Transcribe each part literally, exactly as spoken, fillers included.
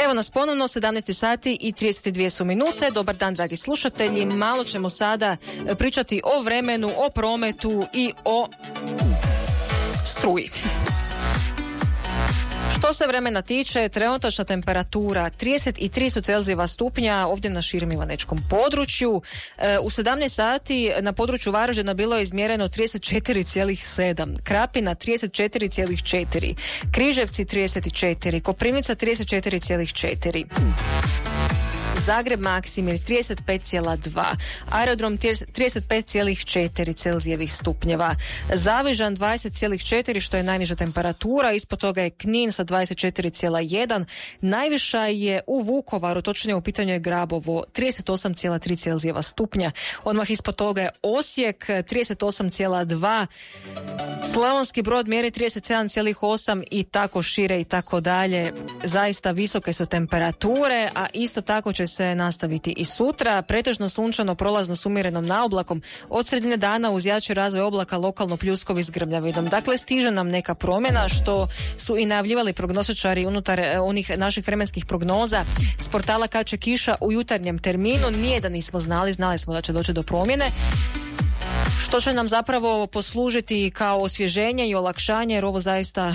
Evo nas ponovno, sedamnaest sati i trideset dvije su minute. Dobar dan, dragi slušatelji. Malo ćemo sada pričati o vremenu, o prometu i o struji. Što se vremena tiče, trenutačna temperatura trideset tri su Celzijeva stupnja ovdje na širem ivanečkom području. E, u sedamnaest sati na području Varaždina bilo je izmjereno trideset četiri zarez sedam, Krapina trideset četiri zarez četiri, Križevci trideset četiri, Koprivnica trideset četiri zarez četiri. Zagreb Maksimir trideset pet zarez dva, Aerodrom trideset pet zarez četiri Celzijevih stupnjeva, Zavižan dvadeset zarez četiri što je najniža temperatura, ispod toga je Knin sa dvadeset četiri zarez jedan, najviša je u Vukovaru, točnije u pitanju je Grabovo, trideset osam zarez tri Celzijeva stupnja, odmah ispod toga je Osijek trideset osam zarez dva, Slavonski Brod mjeri trideset sedam zarez osam i tako šire i tako dalje. Zaista visoke su temperature, a isto tako će se nastaviti i sutra. Pretežno sunčano, prolazno s umjerenom naoblakom, od sredine dana uz jači razvoj oblaka lokalno pljuskovi s grmljavinom. Dakle, stiže nam neka promjena što su i najavljivali prognostičari unutar onih naših vremenskih prognoza s portala Kad će kiša u jutarnjem terminu. Nije da nismo znali, znali smo da će doći do promjene, što će nam zapravo poslužiti kao osvježenje i olakšanje, jer ovo zaista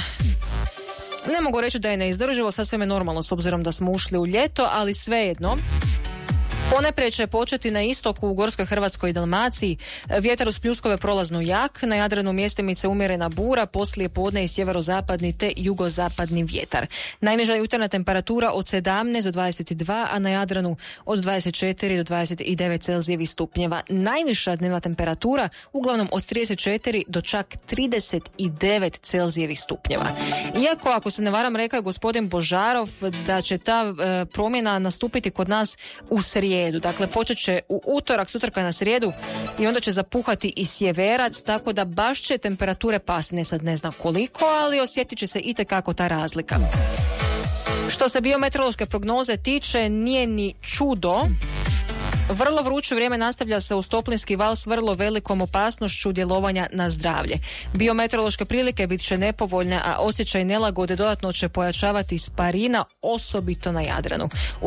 ne mogu reći da je neizdrživo, sasvim je normalno s obzirom da smo ušli u ljeto, ali svejedno. Ponajprije će početi na istoku u Gorskoj Hrvatskoj i Dalmaciji. Vjetar uz pljuskove prolazno jak, na Jadranu mjestimice umjerena bura, poslije podne i sjeverozapadni te jugozapadni vjetar. Najniža jutarnja temperatura od sedamnaest do dvadeset dva, a na Jadranu od dvadeset četiri do dvadeset devet Celzijevih stupnjeva. Najviša dnevna temperatura uglavnom od trideset četiri do čak trideset devet Celzijevih stupnjeva. Iako, ako se ne varam, rekao je gospodin Božarov da će ta e, promjena nastupiti kod nas u srijedu. Dakle, počet će u utorak, sutraka na srijedu i onda će zapuhati i sjeverac, tako da baš će temperature pasti, ne sad ne znam koliko, ali osjetit će se itekako ta razlika. Što se biometeorološke prognoze tiče, nije ni čudo. Vrlo vruće vrijeme nastavlja se uz toplinski val s vrlo velikom opasnošću djelovanja na zdravlje. Biometeorološke prilike bit će nepovoljne, a osjećaj nelagode dodatno će pojačavati sparina, osobito na Jadranu.